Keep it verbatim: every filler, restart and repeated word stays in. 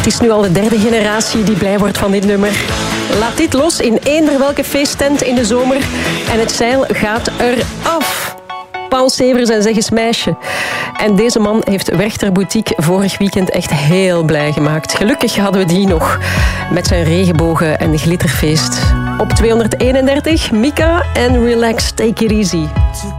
Het is nu al de derde generatie die blij wordt van dit nummer. Laat dit los in eender welke feesttent in de zomer en het zeil gaat eraf. Paul Severs en Zeg eens meisje. En deze man heeft Werchter Boutique vorig weekend echt heel blij gemaakt. Gelukkig hadden we die nog. Met zijn regenbogen en glitterfeest. Op tweehonderdeenendertig, Mika en Relax, Take It Easy.